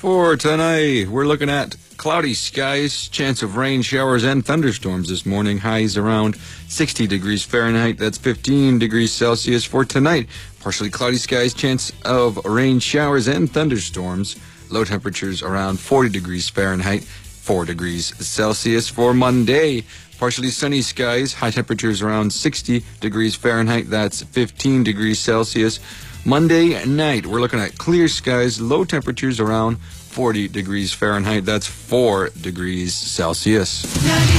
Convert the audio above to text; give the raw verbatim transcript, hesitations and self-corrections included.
For tonight, we're looking at cloudy skies, chance of rain, showers, and thunderstorms this morning. Highs around sixty degrees Fahrenheit. That's fifteen degrees Celsius. For tonight, partially cloudy skies, chance of rain, showers, and thunderstorms. Low temperatures around forty degrees Fahrenheit, four degrees Celsius. For Monday, partially sunny skies, high temperatures around sixty degrees Fahrenheit. That's fifteen degrees Celsius. Monday night, we're looking at clear skies, low temperatures around forty degrees Fahrenheit. That's four degrees Celsius.